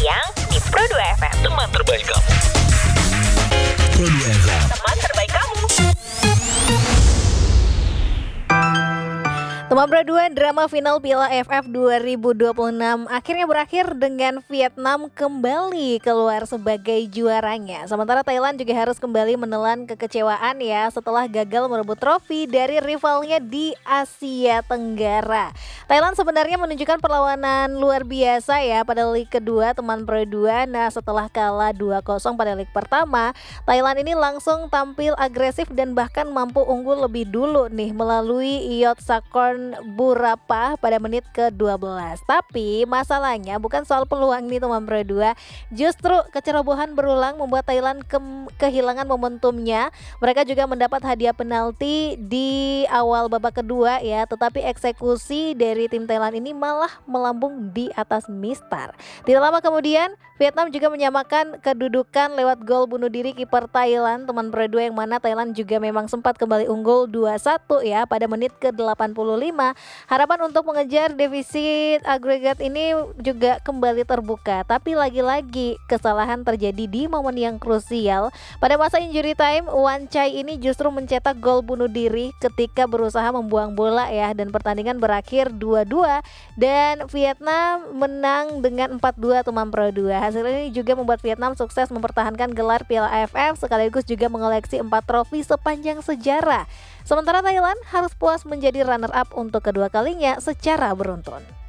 siang di Pro 2 FM. Teman terbaik kamu. Pro 2 FM. Teman terbaik kamu. Teman Pro 2, drama final Piala AFF 2026 akhirnya berakhir dengan Vietnam kembali keluar sebagai juaranya. Sementara Thailand juga harus kembali menelan kekecewaan ya setelah gagal merebut trofi dari rivalnya di Asia Tenggara. Thailand sebenarnya menunjukkan perlawanan luar biasa ya pada leg kedua teman Pro 2. Nah, setelah kalah 2-0 pada leg pertama, Thailand ini langsung tampil agresif dan bahkan mampu unggul lebih dulu nih melalui Iot Sakon Burapa pada menit ke-12. Tapi masalahnya bukan soal peluang nih teman Pro 2. Justru kecerobohan berulang membuat Thailand kehilangan momentumnya. Mereka juga mendapat hadiah penalti di awal babak kedua ya, tetapi eksekusi dari tim Thailand ini malah melambung di atas mistar. Tidak lama kemudian Vietnam juga menyamakan kedudukan lewat gol bunuh diri kiper Thailand teman Pro 2, yang mana Thailand juga memang sempat kembali unggul 2-1 ya pada menit ke-85. Harapan untuk mengejar defisit agregat ini juga kembali terbuka, tapi lagi-lagi kesalahan terjadi di momen yang krusial. Pada masa injury time, Wan Chai ini justru mencetak gol bunuh diri ketika berusaha membuang bola ya, dan pertandingan berakhir 2-2 dan Vietnam menang dengan 4-2 teman Pro 2. Hasil ini juga membuat Vietnam sukses mempertahankan gelar Piala AFF sekaligus juga mengoleksi 4 trofi sepanjang sejarah. Sementara Thailand harus puas menjadi runner up untuk kedua kalinya secara beruntun.